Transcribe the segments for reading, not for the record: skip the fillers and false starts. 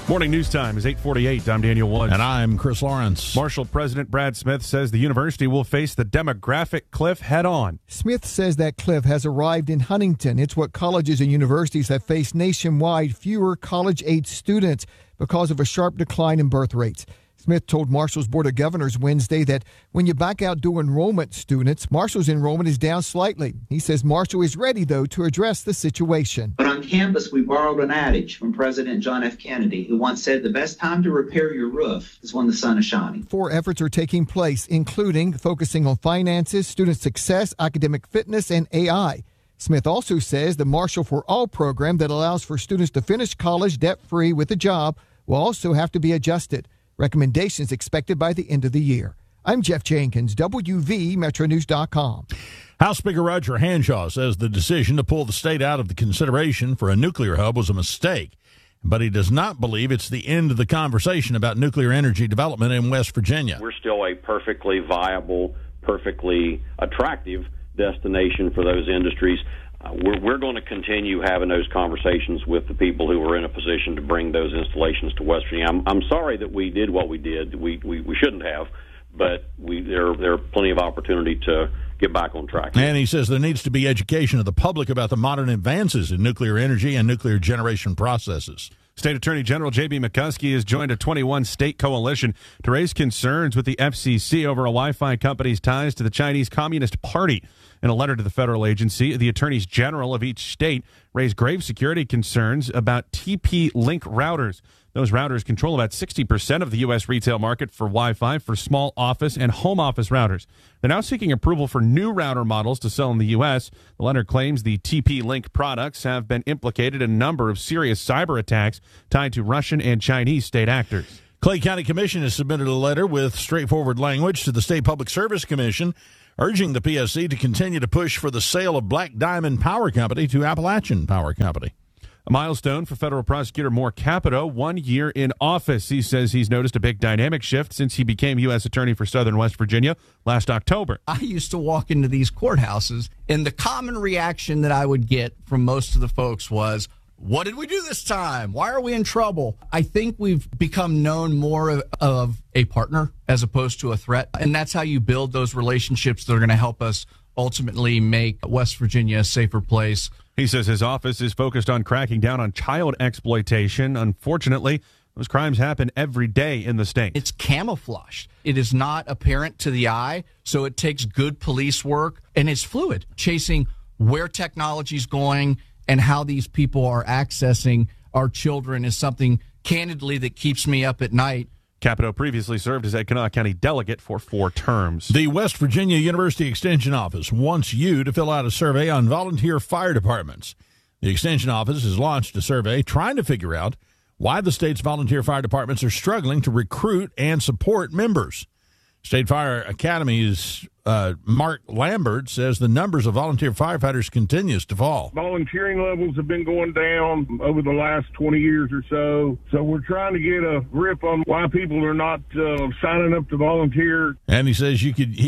Morning news time is 8:48. I'm Daniel Woods. And I'm Chris Lawrence. Marshall President Brad Smith says the university will face the demographic cliff head on. Smith says that cliff has arrived in Huntington. It's what colleges and universities have faced nationwide, fewer college-age students because of a sharp decline in birth rates. Smith told Marshall's Board of Governors Wednesday that when you back out dual enrollment students, Marshall's enrollment is down slightly. He says Marshall is ready, though, to address the situation. But on campus, we borrowed an adage from President John F. Kennedy, who once said, the best time to repair your roof is when the sun is shining. 4 efforts are taking place, including focusing on finances, student success, academic fitness, and AI. Smith also says the Marshall for All program that allows for students to finish college debt-free with a job will also have to be adjusted. Recommendations expected by the end of the year. I'm Jeff Jenkins, WVMetroNews.com. House Speaker Roger Hanshaw says the decision to pull the state out of the consideration for a nuclear hub was a mistake, but he does not believe it's the end of the conversation about nuclear energy development in West Virginia. We're still a perfectly viable, perfectly attractive destination for those industries. We're going to continue having those conversations with the people who are in a position to bring those installations to West Virginia. I'm sorry that we did what we did. We shouldn't have, but there are plenty of opportunity to get back on track. And he says there needs to be education of the public about the modern advances in nuclear energy and nuclear generation processes. State Attorney General J.B. McCuskey has joined a 21-state coalition to raise concerns with the FCC over a Wi-Fi company's ties to the Chinese Communist Party. In a letter to the federal agency, the attorneys general of each state raised grave security concerns about TP-Link routers. Those routers control about 60% of the U.S. retail market for Wi-Fi for small office and home office routers. They're now seeking approval for new router models to sell in the U.S. The letter claims the TP-Link products have been implicated in a number of serious cyber attacks tied to Russian and Chinese state actors. Clay County Commission has submitted a letter with straightforward language to the State Public Service Commission urging the PSC to continue to push for the sale of Black Diamond Power Company to Appalachian Power Company. A milestone for federal prosecutor Moore Capito, 1 year in office. He says he's noticed a big dynamic shift since he became U.S. Attorney for Southern West Virginia last October. I used to walk into these courthouses, and the common reaction that I would get from most of the folks was, what did we do this time? Why are we in trouble? I think we've become known more of a partner as opposed to a threat, and that's how you build those relationships that are going to help us ultimately make West Virginia a safer place. He says his office is focused on cracking down on child exploitation. Unfortunately, those crimes happen every day in the state. It's camouflaged. It is not apparent to the eye, so it takes good police work, and it's fluid, chasing where technology's going and how these people are accessing our children is something, candidly, that keeps me up at night. Capito previously served as a Kanawha County delegate for 4 terms. The West Virginia University Extension Office wants you to fill out a survey on volunteer fire departments. The Extension Office has launched a survey trying to figure out why the state's volunteer fire departments are struggling to recruit and support members. State Fire Academy's Mark Lambert says the numbers of volunteer firefighters continues to fall. Volunteering levels have been going down over the last 20 years or so. So we're trying to get a grip on why people are not signing up to volunteer. And he says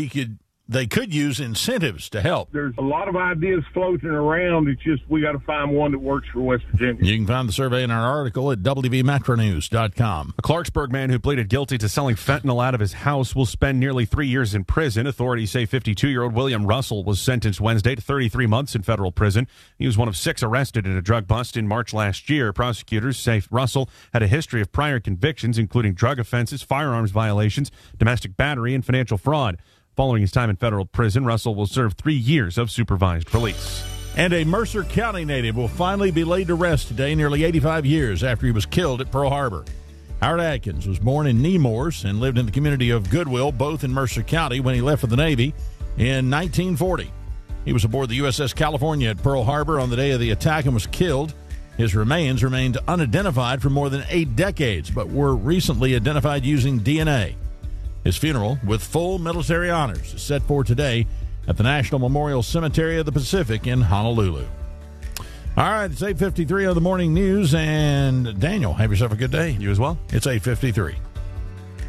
they could use incentives to help. There's a lot of ideas floating around. It's just we got to find one that works for West Virginia. You can find the survey in our article at WVMetroNews.com. A Clarksburg man who pleaded guilty to selling fentanyl out of his house will spend nearly 3 years in prison. Authorities say 52-year-old William Russell was sentenced Wednesday to 33 months in federal prison. He was one of 6 arrested in a drug bust in March last year. Prosecutors say Russell had a history of prior convictions, including drug offenses, firearms violations, domestic battery, and financial fraud. Following his time in federal prison, Russell will serve 3 years of supervised release. And a Mercer County native will finally be laid to rest today, nearly 85 years after he was killed at Pearl Harbor. Howard Atkins was born in Nemours and lived in the community of Goodwill, both in Mercer County, when he left for the Navy in 1940. He was aboard the USS California at Pearl Harbor on the day of the attack and was killed. His remains remained unidentified for more than 8 decades, but were recently identified using DNA. His funeral, with full military honors, is set for today at the National Memorial Cemetery of the Pacific in Honolulu. All right, it's 8:53 on the morning news, and Daniel, have yourself a good day. You as well. It's 8:53.